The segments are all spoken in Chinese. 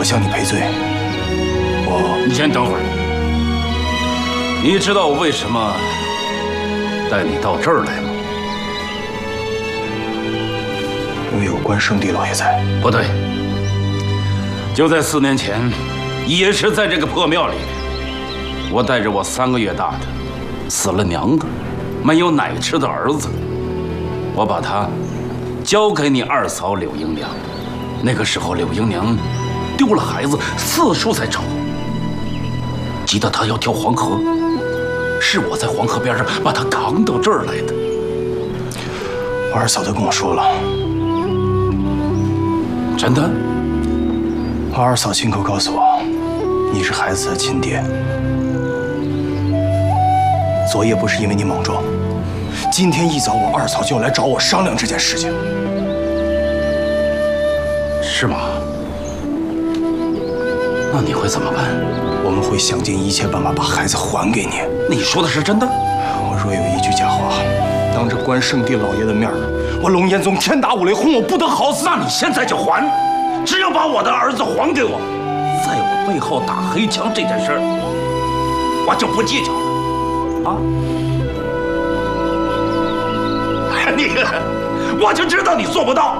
向你赔罪。 你先等会儿。你知道我为什么带你到这儿来吗？ 因为有关圣帝老爷在。 不对，就在4年前，也是在这个破庙里，我带着我3个月大的、死了娘的、没有奶吃的儿子，我把他交给你二嫂柳英娘。那个时候，柳英娘丢了孩子，四处在找，急得她要跳黄河，是我在黄河边上把她扛到这儿来的。 我二嫂都跟我说了。 真的？ 我二嫂亲口告诉我，你是孩子的亲爹。昨夜不是因为你莽撞，今天一早我二嫂就来找我商量这件事情。 是吗？那你会怎么办？ 我们会想尽一切办法把孩子还给你。 你说的是真的？ 我若有一句假话，当着关圣帝老爷的面，我龙岩宗天打五雷轰我不得好死。 那你现在就还，只要把我的儿子还给我，在我背后打黑枪这件事儿，我就不计较了。啊？你，我就知道你做不到。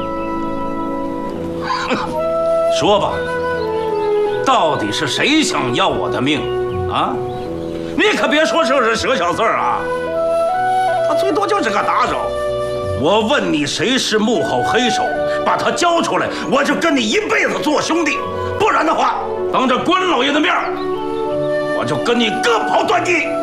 说吧，到底是谁想要我的命啊？你可别说这是蛇小四啊，他最多就是个打手。我问你，谁是幕后黑手？把他交出来，我就跟你一辈子做兄弟；不然的话，当着关老爷的面，我就跟你各跑断地。